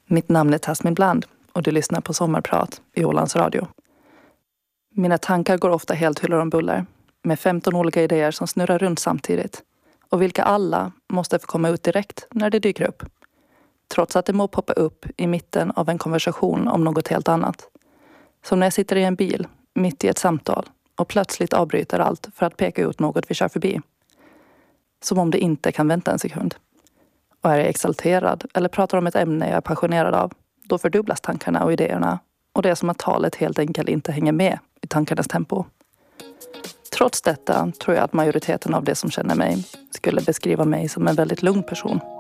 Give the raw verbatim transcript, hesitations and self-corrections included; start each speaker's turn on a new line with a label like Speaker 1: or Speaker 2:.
Speaker 1: Mitt namn är Tasmin Bland och du lyssnar på Sommarprat i Ålands Radio. Mina tankar går ofta helt hyller om buller med femton olika idéer som snurrar runt samtidigt och vilka alla måste få komma ut direkt när det dyker upp. Trots att det må poppa upp i mitten av en konversation om något helt annat. Som när jag sitter i en bil mitt i ett samtal och plötsligt avbryter allt för att peka ut något vi kör förbi. Som om det inte kan vänta en sekund. Och är jag exalterad eller pratar om ett ämne jag är passionerad av, då fördubblas tankarna och idéerna och det är som att talet helt enkelt inte hänger med i tankarnas tempo. Trots detta tror jag att majoriteten av det som känner mig skulle beskriva mig som en väldigt lugn person.